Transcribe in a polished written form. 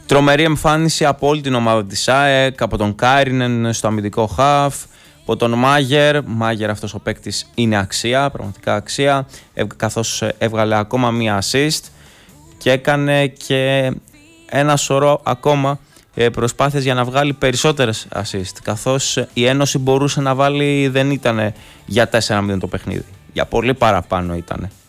Τρομερή εμφάνιση από όλη την ομάδα της ΑΕΚ, από τον Κάιρινεν στο αμυντικό χαφ, από τον Μάγερ αυτός ο παίκτης είναι αξία, πραγματικά αξία, καθώς έβγαλε ακόμα μία assist και έκανε και ένα σωρό ακόμα προσπάθειες για να βγάλει περισσότερες assist, καθώς η Ένωση μπορούσε να βάλει, δεν ήταν για 4-0 το παιχνίδι, για πολύ παραπάνω ήταν.